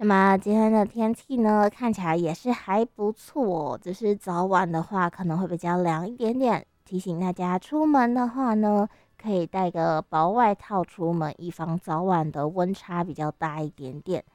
那么今天的天气呢，看起来也是还不错哦，只是早晚的话可能会比较凉一点点。提醒大家出门的话呢，可以带个薄外套出门，以防早晚的温差比较大一点点。